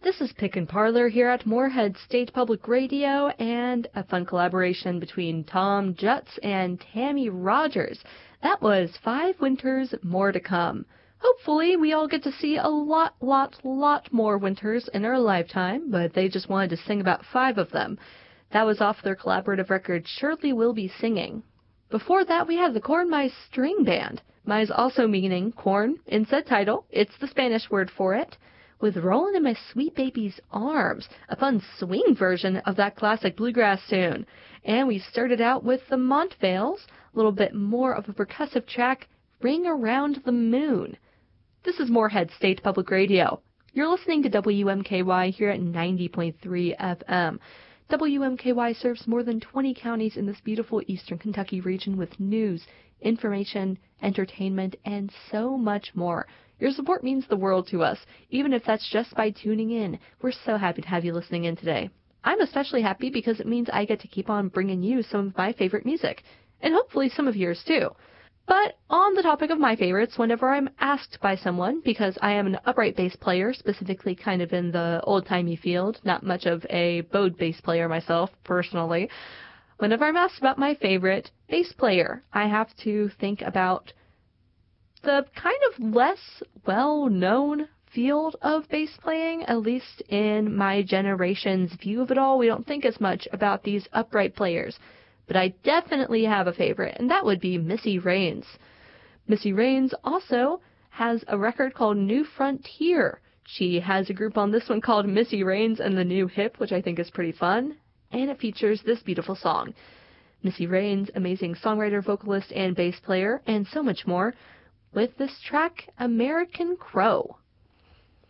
This is Pick and Parlor here at Moorhead State Public Radio, and a fun collaboration between Tom Jutz and Tammy Rogers. That was 5 Winters, More to Come. Hopefully we all get to see a lot more winters in our lifetime, but they just wanted to sing about 5 of them. That was off their collaborative record, Surely We'll Be Singing. Before that, we had the Corn Maíz String Band. Maíz also meaning corn in said title. It's the Spanish word for it. With Rollin' in My Sweet Baby's Arms, a fun swing version of that classic bluegrass tune. And we started out with the Montvales, a little bit more of a percussive track, Ring Around the Moon. This is Moorhead State Public Radio. You're listening to WMKY here at 90.3 FM. WMKY serves more than 20 counties in this beautiful eastern Kentucky region with news, information, entertainment, and so much more. Your support means the world to us, even if that's just by tuning in. We're so happy to have you listening in today. I'm especially happy because it means I get to keep on bringing you some of my favorite music, and hopefully some of yours too. But on the topic of my favorites, whenever I'm asked by someone, because I am an upright bass player, specifically kind of in the old-timey field, not much of a bowed bass player myself, personally, whenever I'm asked about my favorite bass player, I have to think about the kind of less well-known field of bass playing, at least in my generation's view of it all. We don't think as much about these upright players. But I definitely have a favorite, and that would be Missy Raines. Missy Raines also has a record called New Frontier. She has a group on this one called Missy Raines and the New Hip, which I think is pretty fun, and it features this beautiful song. Missy Raines, amazing songwriter, vocalist, and bass player, and so much more, with this track, American Crow.